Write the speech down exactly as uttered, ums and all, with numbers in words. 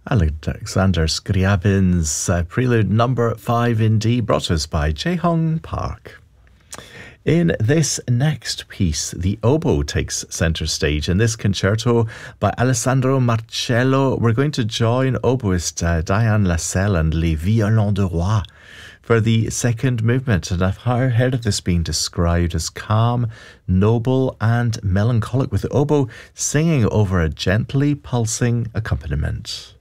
Alexander Scriabin's uh, Prelude number five in D, brought to us by Jae Hong Park. In this next piece, the oboe takes centre stage. In this concerto by Alessandro Marcello, we're going to join oboist uh, Diane Lassalle and Les Violons de Roi for the second movement. And I've heard of this being described as calm, noble and melancholic, with the oboe singing over a gently pulsing accompaniment.